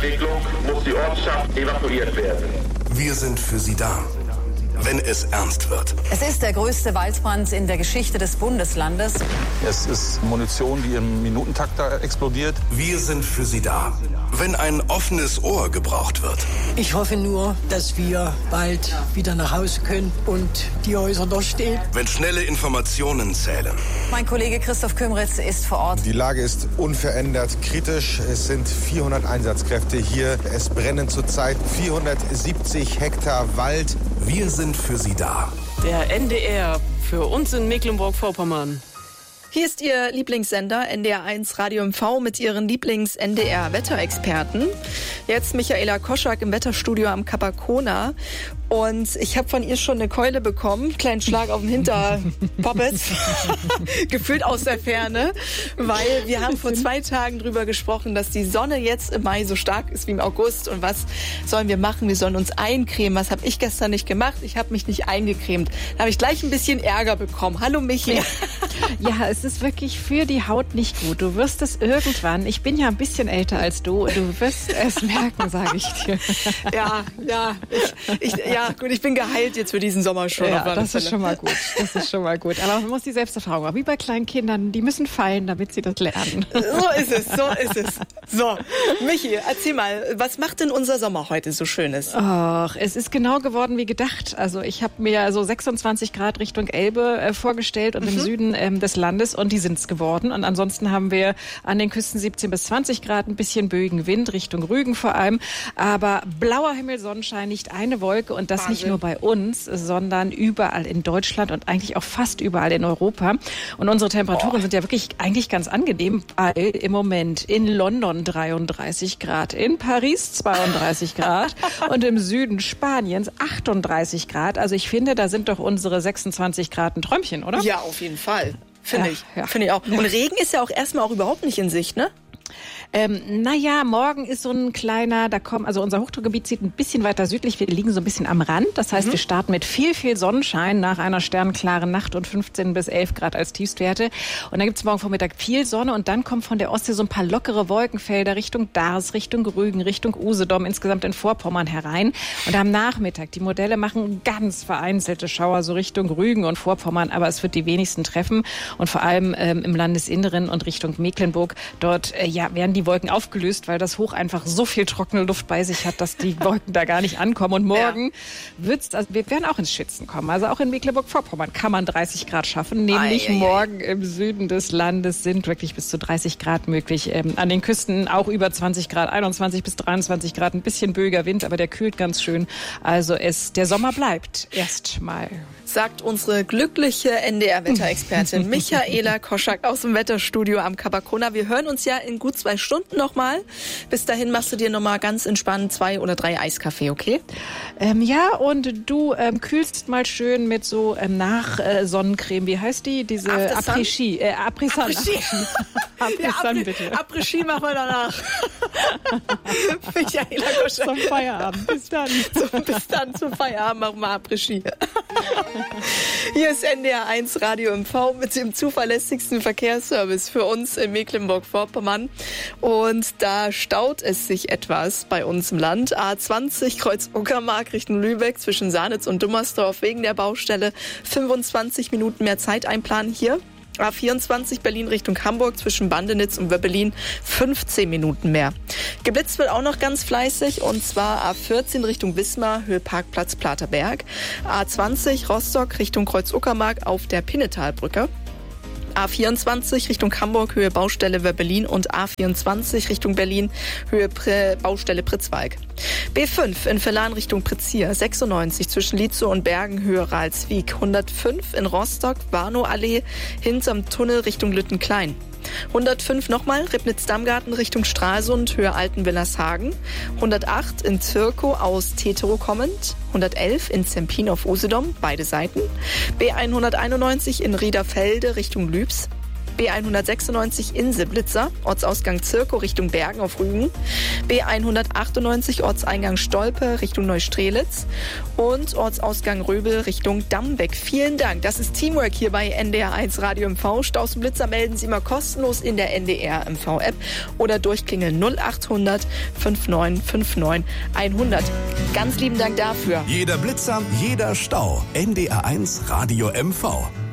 Entwicklung muss die Ortschaft evakuiert werden. Wir sind für Sie da, wenn es ernst wird. Es ist der größte Waldbrand in der Geschichte des Bundeslandes. Es ist Munition, die im Minutentakt da explodiert. Wir sind für Sie da, wenn ein offenes Ohr gebraucht wird. Ich hoffe nur, dass wir bald wieder nach Hause können und die Häuser noch stehen. Wenn schnelle Informationen zählen. Mein Kollege Christoph Kümritz ist vor Ort. Die Lage ist unverändert kritisch. Es sind 400 Einsatzkräfte hier. Es brennen zurzeit 470 Hektar Wald. Wir sind für Sie da. Der NDR für uns in Mecklenburg-Vorpommern. Hier ist Ihr Lieblingssender NDR1 Radio MV mit Ihren Lieblings-NDR-Wetterexperten. Jetzt Michaela Koschak im Wetterstudio am Capacona. Und ich habe von ihr schon eine Keule bekommen, kleinen Schlag auf den Hinterpoppes, gefühlt aus der Ferne, weil wir haben vor 2 Tagen drüber gesprochen, dass die Sonne jetzt im Mai so stark ist wie im August. Und was sollen wir machen? Wir sollen uns eincremen. Was habe ich gestern nicht gemacht? Ich habe mich nicht eingecremt. Da habe ich gleich ein bisschen Ärger bekommen. Hallo Michi. Ja, es ist wirklich für die Haut nicht gut. Du wirst es irgendwann, ich bin ja ein bisschen älter als du wirst es merken, sage ich dir. Ja, gut, ich bin geheilt jetzt für diesen Sommer schon. Ja, das ist schon mal gut. Das ist schon mal gut. Aber man muss die Selbsterfahrung haben. Wie bei kleinen Kindern, die müssen fallen, damit sie das lernen. So ist es. So, Michi, erzähl mal, was macht denn unser Sommer heute so Schönes? Ach, es ist genau geworden wie gedacht. Also ich habe mir so 26 Grad Richtung Elbe vorgestellt und im Süden des Landes und die sind es geworden. Und ansonsten haben wir an den Küsten 17 bis 20 Grad, ein bisschen böigen Wind Richtung Rügen vor allem. Aber blauer Himmel, Sonnenschein, nicht eine Wolke und das nicht nur bei uns, sondern überall in Deutschland und eigentlich auch fast überall in Europa. Und unsere Temperaturen sind ja wirklich eigentlich ganz angenehm, weil im Moment in London 33 Grad, in Paris 32 Grad und im Süden Spaniens 38 Grad. Also ich finde, da sind doch unsere 26 Grad ein Träumchen, oder? Ja, auf jeden Fall. Finde ich auch. Ja. Und Regen ist ja auch erstmal auch überhaupt nicht in Sicht, ne? Morgen ist so ein kleiner, also unser Hochdruckgebiet zieht ein bisschen weiter südlich, wir liegen so ein bisschen am Rand. Das heißt, wir starten mit viel Sonnenschein nach einer sternklaren Nacht und 15 bis 11 Grad als Tiefstwerte. Und dann gibt's morgen Vormittag viel Sonne und dann kommen von der Ostsee so ein paar lockere Wolkenfelder Richtung Dars, Richtung Rügen, Richtung Usedom, insgesamt in Vorpommern herein. Und am Nachmittag, die Modelle machen ganz vereinzelte Schauer so Richtung Rügen und Vorpommern, aber es wird die wenigsten treffen. Und vor allem im Landesinneren und Richtung Mecklenburg, dort werden die Wolken aufgelöst, weil das Hoch einfach so viel trockene Luft bei sich hat, dass die Wolken da gar nicht ankommen. Und morgen wir werden auch ins Schwitzen kommen. Also auch in Mecklenburg-Vorpommern kann man 30 Grad schaffen. Nämlich morgen im Süden des Landes sind wirklich bis zu 30 Grad möglich. An den Küsten auch über 20 Grad, 21 bis 23 Grad. Ein bisschen böiger Wind, aber der kühlt ganz schön. Also der Sommer bleibt erstmal. Sagt unsere glückliche NDR-Wetterexpertin Michaela Koschak aus dem Wetterstudio am Capacona. Wir hören uns ja in gut 2 Stunden nochmal. Bis dahin machst du dir nochmal ganz entspannt 2 oder 3 Eiskaffee, okay? Ja, und du kühlst mal schön mit so Nach-Sonnencreme. Wie heißt die? Diese Après-Ski. Après-Sun, bitte. Après-Ski machen wir danach. Michaela Koschak. Zum Feierabend. Bis dann. Bis dann zum Feierabend machen wir Après-Ski. Hier ist NDR1 Radio MV mit dem zuverlässigsten Verkehrsservice für uns in Mecklenburg-Vorpommern. Und da staut es sich etwas bei uns im Land. A20 Kreuz Uckermark Richtung Lübeck zwischen Sanitz und Dummersdorf wegen der Baustelle. 25 Minuten mehr Zeit einplanen hier. A24 Berlin Richtung Hamburg zwischen Bandenitz und Wöbbelin 15 Minuten mehr. Geblitzt wird auch noch ganz fleißig und zwar A14 Richtung Wismar, Höhe Parkplatz Platerberg. A20 Rostock Richtung Kreuz Uckermark auf der Pinnetalbrücke. A24 Richtung Hamburg, Höhe Baustelle Wöbbelin und A24 Richtung Berlin, Höhe Baustelle Pritzwalk. B5 in Verlan Richtung Pritzir, 96 zwischen Lietzow und Bergen, Höhe Ralswiek. 105 in Rostock, Warnow-Allee, hinterm Tunnel Richtung Lüttenklein. 105 nochmal, Ribnitz-Dammgarten Richtung Stralsund, Höhe Altenwillershagen. 108 in Zirkow aus Tetero kommend. 111 in Zempin auf Usedom, beide Seiten. B191 in Riederfelde Richtung Lübs. B196 Inse-Blitzer, Ortsausgang Zirkow Richtung Bergen auf Rügen. B198 Ortseingang Stolpe Richtung Neustrelitz und Ortsausgang Röbel Richtung Dammbeck. Vielen Dank. Das ist Teamwork hier bei NDR 1 Radio MV. Staus und Blitzer melden Sie immer kostenlos in der NDR MV App oder durchklingeln 0800 5959 100. Ganz lieben Dank dafür. Jeder Blitzer, jeder Stau. NDR 1 Radio MV.